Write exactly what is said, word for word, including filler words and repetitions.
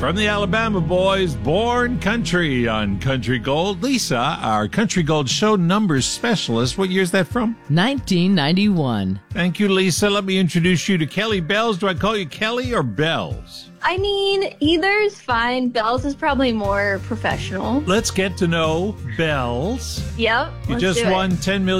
From the Alabama boys, Born Country on Country Gold. Lisa, our Country Gold show numbers specialist. What year is that from? nineteen ninety-one. Thank you, Lisa. Let me introduce you to Kelly Bells. Do I call you Kelly or Bells? I mean, either is fine. Bells is probably more professional. Let's get to know Bells. Yep. You let's just do it. won ten million